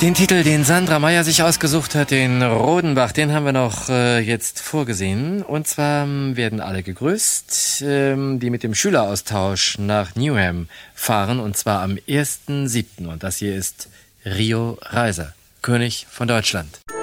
Den Titel, den Sandra Meyer sich ausgesucht hat, den Rodenbach, den haben wir noch jetzt vorgesehen. Und zwar werden alle gegrüßt, die mit dem Schüleraustausch nach Newham fahren. Und zwar am 1.7. Und das hier ist Rio Reiser, König von Deutschland.